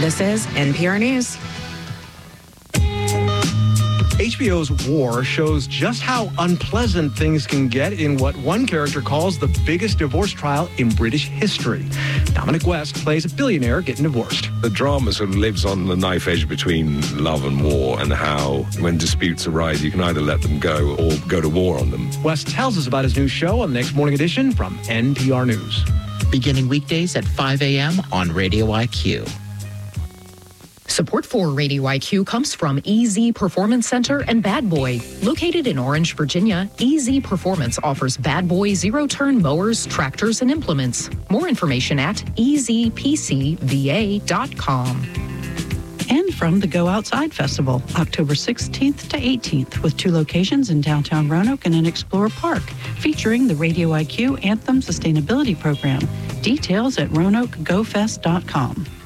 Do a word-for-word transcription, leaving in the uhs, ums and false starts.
This is N P R News. H B O's War shows just how unpleasant things can get in what one character calls the biggest divorce trial in British history. Dominic West plays a billionaire getting divorced. The drama sort of lives on the knife edge between love and war, and how when disputes arise, you can either let them go or go to war on them. West tells us about his new show on the next morning edition from N P R News. Beginning weekdays at five a.m. on Radio I Q. Support for Radio I Q comes from E Z Performance Center and Bad Boy. Located in Orange, Virginia, E Z Performance offers Bad Boy zero-turn mowers, tractors, and implements. More information at e z p c v a dot com. And from the Go Outside Festival, October sixteenth to eighteenth, with two locations in downtown Roanoke and in Explorer Park, featuring the Radio I Q Anthem Sustainability Program. Details at roanoke go fest dot com.